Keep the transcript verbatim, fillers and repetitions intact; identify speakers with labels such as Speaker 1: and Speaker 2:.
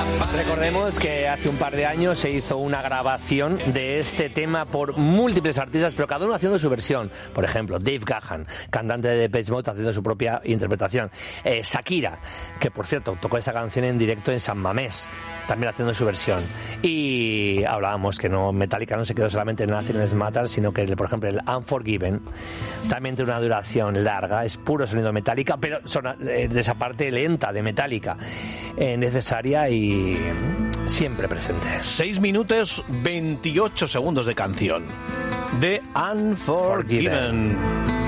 Speaker 1: Recordemos que hace un par de años se hizo una grabación de este tema por múltiples artistas, pero cada uno haciendo su versión. Por ejemplo, Dave Gahan, cantante de Depeche Mode, haciendo su propia interpretación. Eh, Shakira, que por cierto tocó esta canción en directo en San Mamés, también haciendo su versión. Y hablábamos que no Metallica no se quedó solamente en Nothing Matter, sino que, por ejemplo, el Unforgiven también tiene una duración larga, es puro sonido Metallica, pero son, eh, de esa parte lenta de Metallica, eh, necesaria y siempre presente.
Speaker 2: seis minutos veintiocho segundos de canción de Unforgiven.